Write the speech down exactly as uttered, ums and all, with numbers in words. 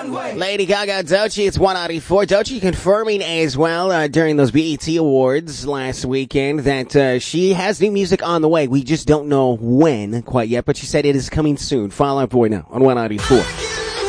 Lady Gaga, Doechii, it's one ninety-four. Doechii confirming as well uh, during those B E T Awards last weekend that uh, she has new music on the way. We just don't know when quite yet, but she said it is coming soon. Fall Out Boy now on one ninety-four.